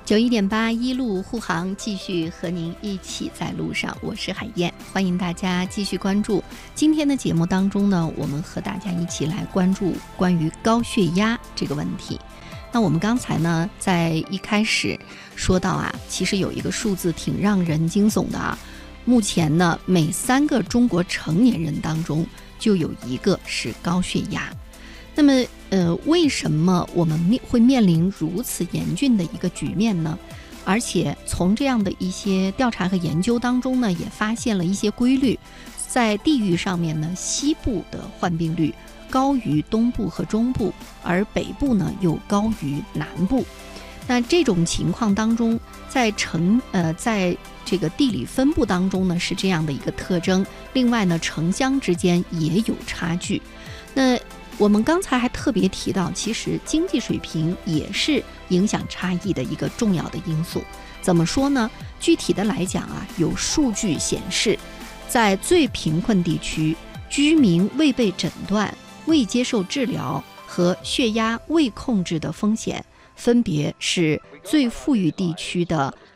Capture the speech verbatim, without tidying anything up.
九一点八一路护航继续和您一起在路上，我是海燕，欢迎大家继续关注今天的节目当中呢，我们和大家一起来关注关于高血压这个问题。那我们刚才呢在一开始说到啊，其实有一个数字挺让人惊悚的啊，目前呢每三个中国成年人当中就有一个是高血压。那么呃，为什么我们面会面临如此严峻的一个局面呢？而且从这样的一些调查和研究当中呢，也发现了一些规律。在地域上面呢，西部的患病率高于东部和中部，而北部呢又高于南部。那这种情况当中，在城呃在这个地理分布当中呢是这样的一个特征。另外呢，城乡之间也有差距。那我们刚才还特别提到，其实经济水平也是影响差异的一个重要的因素。怎么说呢？具体的来讲啊，有数据显示，在最贫困地区，居民未被诊断、未接受治疗和血压未控制的风险，分别是最富裕地区的